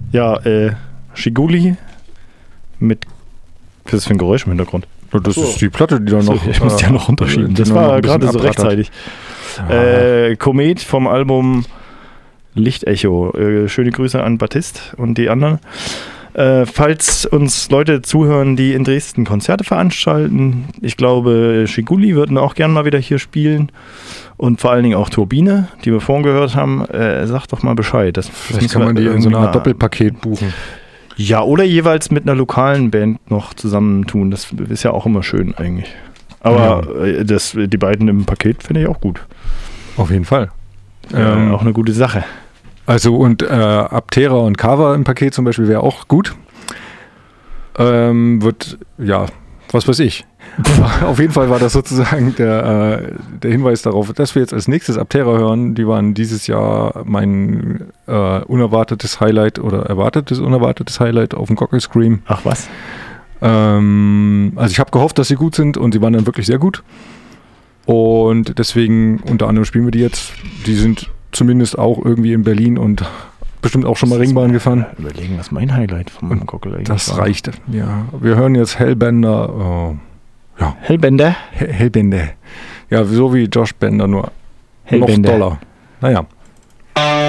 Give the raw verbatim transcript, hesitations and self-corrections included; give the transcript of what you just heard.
Ja, äh, Shiguli mit. Was ist das für ein Geräusch im Hintergrund? Das ist die Platte, die da noch. So, ich muss die ja noch runterschieben. die Das noch war ein bisschen gerade so abrattert. rechtzeitig. Äh, Komet vom Album Lichtecho. Äh, schöne Grüße an Baptiste und die anderen. Äh, falls uns Leute zuhören, die in Dresden Konzerte veranstalten, ich glaube, Shiguli würden auch gerne mal wieder hier spielen. Und vor allen Dingen auch Turbine, die wir vorhin gehört haben. Äh, sagt doch mal Bescheid. Das Vielleicht kann man die in so einer Art Doppelpaket buchen. Ja, oder jeweils mit einer lokalen Band noch zusammentun. Das ist ja auch immer schön eigentlich. Aber ja. das, die beiden im Paket finde ich auch gut. Auf jeden Fall. Äh, ähm, auch eine gute Sache. Also und äh, Aptera und Kava im Paket zum Beispiel wäre auch gut. Ähm, wird, ja, was weiß ich. Auf jeden Fall war das sozusagen der, äh, der Hinweis darauf, dass wir jetzt als nächstes Aptera hören. Die waren dieses Jahr mein äh, unerwartetes Highlight oder erwartetes unerwartetes Highlight auf dem Gockel Scream. Ach was? Ähm, also ich habe gehofft, dass sie gut sind und sie waren dann wirklich sehr gut. Und deswegen unter anderem spielen wir die jetzt. Die sind zumindest auch irgendwie in Berlin und bestimmt auch schon mal Ringbahn gefahren. Überlegen, was mein Highlight vom Gockel eigentlich Das war. reicht. Ja, wir hören jetzt Hellbender. Oh. Ja. Hellbender? Hell- Hellbender. Ja, so wie Josh Bender, nur Hellbender. noch doller. Naja.